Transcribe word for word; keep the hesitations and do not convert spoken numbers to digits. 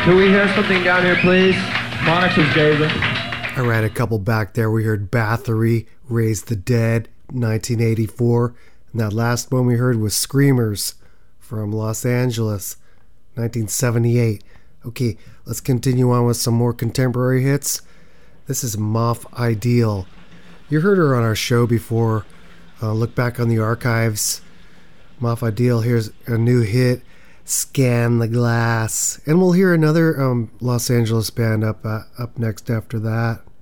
Can we hear something down here, please? Monix was Gaza. I ran a couple back there. We heard Bathory, Raise the Dead, nineteen eighty-four. And that last one we heard was Screamers from Los Angeles, nineteen seventy-eight. Okay, let's continue on with some more contemporary hits. This is Moff Ideal. You heard her on our show before. Uh, look back on the archives. Moff Ideal, here's a new hit, Scan the Glass. And we'll hear another um, Los Angeles band up uh, up next after that.